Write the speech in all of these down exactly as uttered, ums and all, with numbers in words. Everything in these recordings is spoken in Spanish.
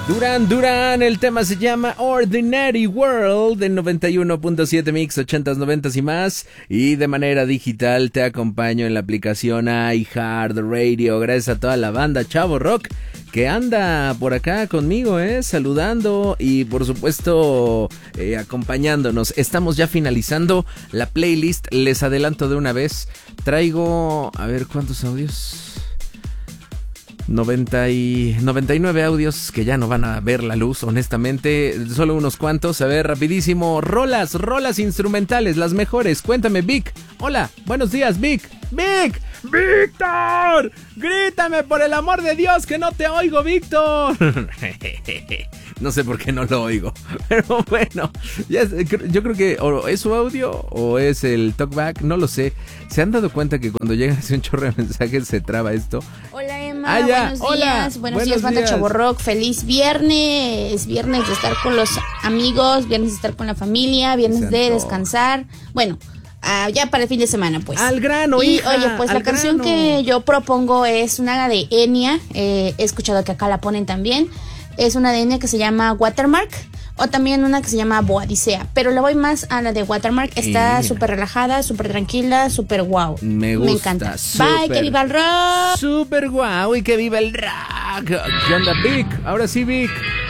Duran Duran, el tema se llama Ordinary World en noventa y uno punto siete Mix, ochentas, noventas y más. Y de manera digital te acompaño en la aplicación iHeartRadio. Gracias a toda la banda Chavo Rock que anda por acá conmigo, eh, saludando y por supuesto eh, acompañándonos. Estamos ya finalizando la playlist. Les adelanto de una vez. Traigo, a ver cuántos audios. noventa y noventa y nueve audios que ya no van a ver la luz, honestamente, solo unos cuantos. A ver, rapidísimo, rolas, rolas instrumentales, las mejores. Cuéntame, Vic. Hola, buenos días, Vic. Vic, Víctor, grítame por el amor de Dios que no te oigo, Víctor. No sé por qué no lo oigo, pero bueno, ya, yo creo que o es su audio o es el talkback, no lo sé. ¿Se han dado cuenta que cuando llegan así un chorro de mensajes se traba esto? Hola Emma, ah, ya. buenos Hola. días, buenos, buenos días banda días. Chavo Rock, feliz viernes, viernes de estar con los amigos, viernes de estar con la familia, viernes de descansar, bueno, uh, ya para el fin de semana pues. Al grano, y, hija, oye, pues al la canción grano. que yo propongo es una de Enya, eh, he escuchado que acá la ponen también, es una de Enya que se llama Watermark. O también una que se llama Boadicea. Pero le voy más a la de Watermark. Está súper relajada, súper tranquila, súper guau. Me gusta. Me encanta. Super, Bye, que viva el rock. Súper guau y que viva el rock. ¿Qué onda, Vic? Ahora sí, Vic.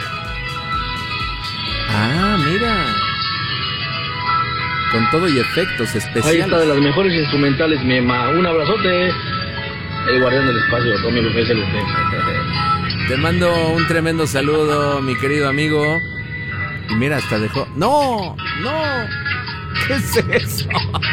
Ah, mira. Con todo y efectos especiales. Ahí está de las mejores instrumentales, mi Emma. Un abrazote. El guardián del espacio, Tommy López Celeste. Te mando un tremendo saludo, mi querido amigo. Y mira, hasta dejó... ¡No! ¡No! ¿Qué es eso?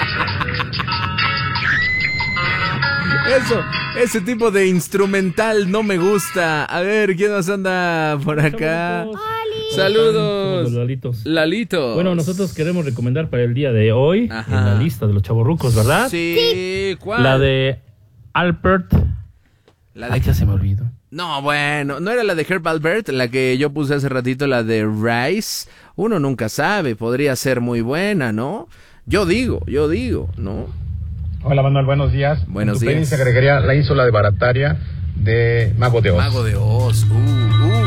Eso, ese tipo de instrumental no me gusta. A ver, ¿quién más anda por acá? Saludos. Lalitos. Lalitos. Bueno, nosotros queremos recomendar para el día de hoy, Ajá. en la lista de los chavorrucos, ¿verdad? Sí, ¿cuál? La de Albert. La de... Ay, ya se me olvidó. No, bueno, no era la de Herb Albert, la que yo puse hace ratito, la de Rice. Uno nunca sabe, podría ser muy buena, ¿no? Yo digo, yo digo, ¿no? Hola Manuel, buenos días. Buenos en tu días. playlist agregaría La Isla de Barataria de Mago de Oz. Mago de Oz, uh, uh.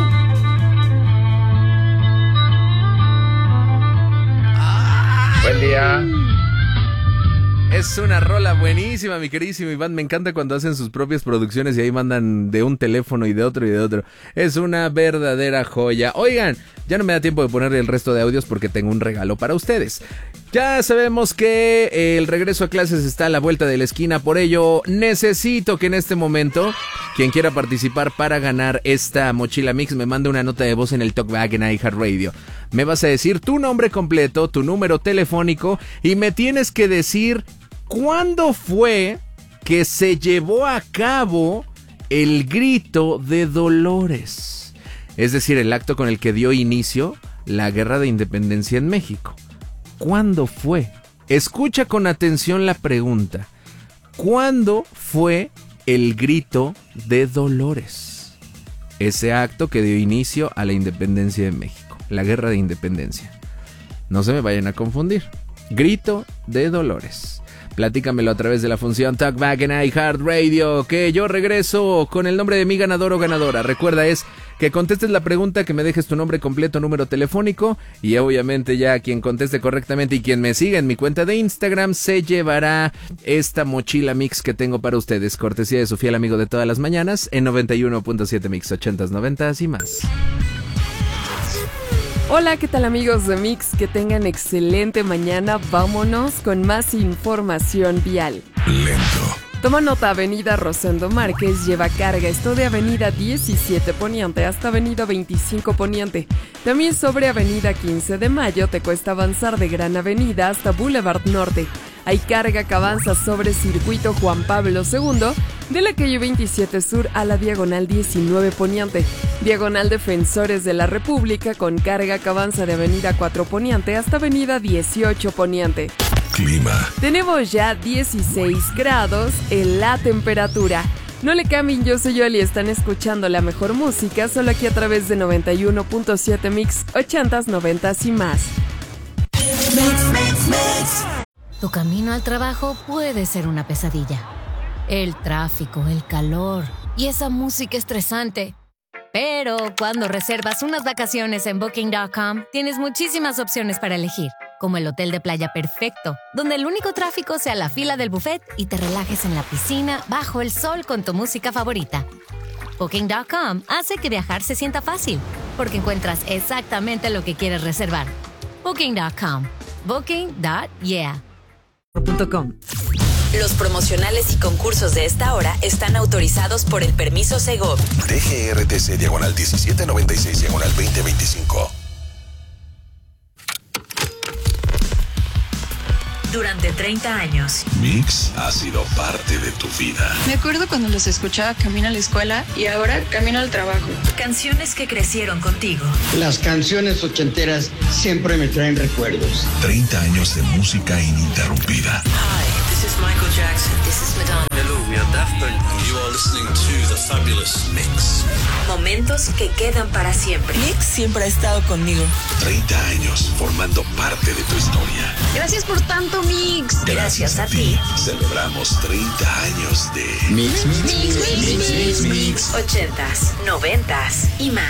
Buen día. Es una rola buenísima, mi queridísimo Iván. Me encanta cuando hacen sus propias producciones y ahí mandan de un teléfono y de otro y de otro. Es una verdadera joya. Oigan, ya no me da tiempo de ponerle el resto de audios porque tengo un regalo para ustedes. Ya sabemos que el regreso a clases está a la vuelta de la esquina. Por ello, necesito que en este momento, quien quiera participar para ganar esta mochila mix, me mande una nota de voz en el talkback en iHeartRadio. Me vas a decir tu nombre completo, tu número telefónico y me tienes que decir... ¿cuándo fue que se llevó a cabo el grito de Dolores? Es decir, el acto con el que dio inicio la Guerra de Independencia en México. ¿Cuándo fue? Escucha con atención la pregunta. ¿Cuándo fue el grito de Dolores? Ese acto que dio inicio a la independencia de México, la Guerra de Independencia. No se me vayan a confundir. Grito de Dolores. Platícamelo a través de la función Talkback en iHeartRadio, que yo regreso con el nombre de mi ganador o ganadora. Recuerda, es que contestes la pregunta, que me dejes tu nombre completo, número telefónico, y obviamente ya quien conteste correctamente y quien me siga en mi cuenta de Instagram se llevará esta mochila mix que tengo para ustedes, cortesía de su fiel amigo de todas las mañanas en noventa y uno punto siete Mix, ochentas, noventas y más. Hola, ¿qué tal amigos de Mix? Que tengan excelente mañana. Vámonos con más información vial. Lento. Toma nota, Avenida Rosendo Márquez lleva carga esto de Avenida diecisiete Poniente hasta Avenida veinticinco Poniente. También sobre Avenida quince de Mayo te cuesta avanzar de Gran Avenida hasta Boulevard Norte. Hay carga que avanza sobre Circuito Juan Pablo segundo de la calle veintisiete Sur a la Diagonal diecinueve Poniente. Diagonal Defensores de la República con carga que avanza de Avenida cuatro Poniente hasta Avenida dieciocho Poniente. Clima. Tenemos ya dieciséis grados en la temperatura. No le cambien, yo soy Yoli, están escuchando la mejor música solo aquí a través de noventa y uno punto siete Mix, ochentas, noventas y más. Mix, mix, mix. Tu camino al trabajo puede ser una pesadilla. El tráfico, el calor y esa música estresante. Pero cuando reservas unas vacaciones en Booking punto com, tienes muchísimas opciones para elegir, como el hotel de playa perfecto, donde el único tráfico sea la fila del buffet y te relajes en la piscina bajo el sol con tu música favorita. Booking punto com hace que viajar se sienta fácil, porque encuentras exactamente lo que quieres reservar. Booking punto com. Booking punto yeah. Los promocionales y concursos de esta hora están autorizados por el permiso Segov. D G R T C diagonal diecisiete noventa y seis diagonal veinte veinticinco. Durante treinta años, Mix ha sido parte de tu vida. Me acuerdo cuando los escuchaba camino a la escuela y ahora camino al trabajo. Canciones que crecieron contigo. Las canciones ochenteras siempre me traen recuerdos. treinta años de música ininterrumpida. Hi, this is Michael Jackson. This is Madonna. Hello, we are Daft Punk. You are listening to The Fabulous Mix. Momentos que quedan para siempre. Mix siempre ha estado conmigo. treinta años formando parte de tu historia. Gracias por tanto, Mix. Gracias, Gracias a ti. Celebramos treinta años de Mix, Mix, Mix, Mix, Mix, Mix, Mix. ochentas, noventas y más.